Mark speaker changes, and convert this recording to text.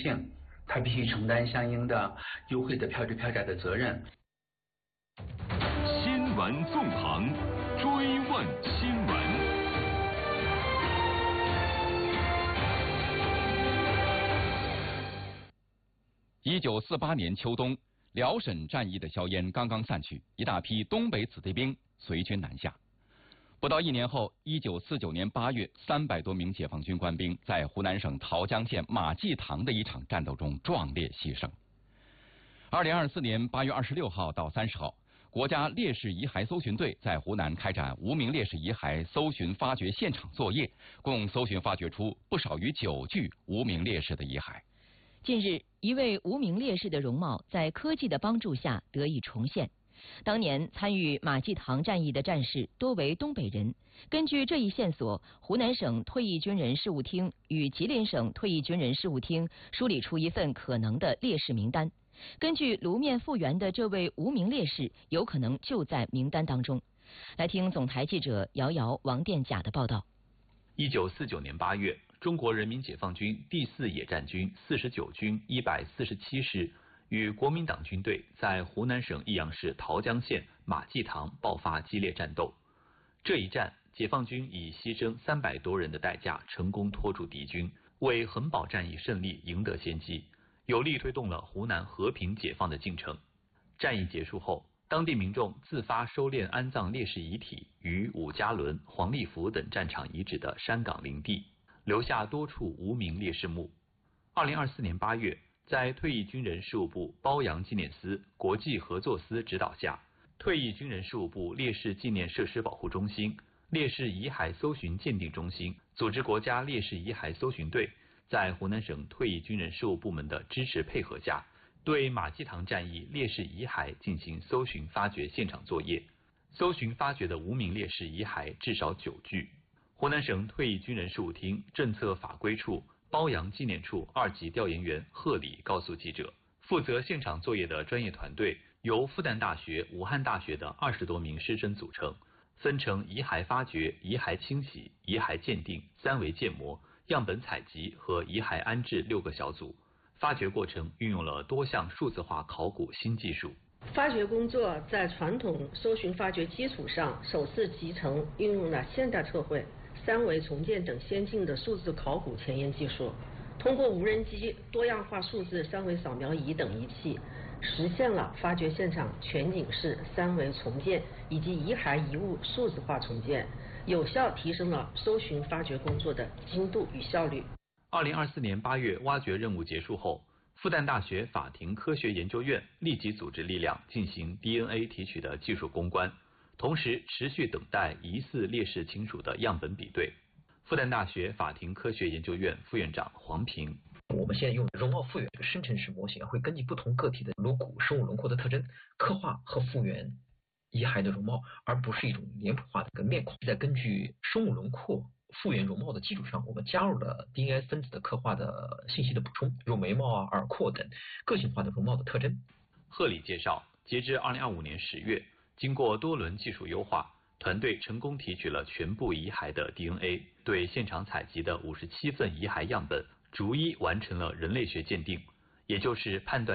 Speaker 1: 性，他必须承担相应的优惠的票制票价的责任。
Speaker 2: 新闻纵横，追问新闻。1948年秋冬，辽沈战役的硝烟刚刚散去，一大批东北子弟兵随军南下。不到1年后，1949年8月，300多名解放军官兵在湖南省桃江县马济塘的一场战斗中壮烈牺牲。2024年8月26号到30号，国家烈士遗骸搜寻队在湖南开展无名烈士遗骸搜寻发掘现场作业，共搜寻发掘出不少于9具无名烈士的遗骸。
Speaker 3: 近日，一位无名烈士的容貌在科技的帮助下得以重现。当年参与马济塘战役的战士多为东北人。根据这一线索，湖南省退役军人事务厅与吉林省退役军人事务厅梳理出一份可能的烈士名单。根据颅面复原的这位无名烈士，有可能就在名单当中。来听总台记者姚瑶、王殿甲的报道。
Speaker 4: 1949年8月，中国人民解放军第4野战军49军147师与国民党军队在湖南省益阳市桃江县马济塘爆发激烈战斗。这一战，解放军以牺牲300多人的代价，成功拖住敌军，为衡宝战役胜利赢得先机，有力推动了湖南和平解放的进程。战役结束后，当地民众自发收敛安葬烈士遗体于伍家仑、黄立福等战场遗址的山岗林地，留下多处无名烈士墓。2024年8月，在退役军人事务部褒扬纪念司国际合作司指导下，退役军人事务部烈士纪念设施保护中心、烈士遗骸搜寻鉴定中心组织国家烈士遗骸搜寻队，在湖南省退役军人事务部门的支持配合下，对马济塘战役烈士遗骸进行搜寻发掘现场作业。搜寻发掘的无名烈士遗骸至少9具。湖南省退役军人事务厅政策法规处褒扬纪念处2级调研员贺礼告诉记者，负责现场作业的专业团队由复旦大学、武汉大学的20多名师生组成，分成遗骸发掘、遗骸清洗、遗骸鉴定、3维建模、样本采集和遗骸安置6个小组。发掘过程运用了多项数字化考古新技术。
Speaker 5: 发掘工作在传统搜寻发掘基础上，首次集成运用了现代测绘、3维重建等先进的数字考古前沿技术，通过无人机、多样化数字3维扫描仪等仪器，实现了发掘现场全景式3维重建以及遗骸遗物数字化重建，有效提升了搜寻发掘工作的精度与效率。
Speaker 4: 2024年8月挖掘任务结束后，复旦大学法庭科学研究院立即组织力量进行 DNA 提取的技术攻关，同时持续等待疑似烈士亲属的样本比对。复旦大学法庭科学研究院副院长黄平：
Speaker 6: 我们现在用容貌复原这个生成式模型，会根据不同个体的颅骨生物轮廓的特征，刻画和复原遗骸的容貌，而不是一种脸谱化的一个面孔。再根据生物轮廓复原容貌的基础上，我们加入了 DNA 分子的刻画的信息的补充，如眉毛、耳廓等个性化的容貌的特征。
Speaker 4: 贺礼介绍，截至2025年10月，经过多轮技术优化，团队成功提取了全部遗骸的 DNA， 对现场采集的57份遗骸样本逐一完成了人类学鉴定，也就是判断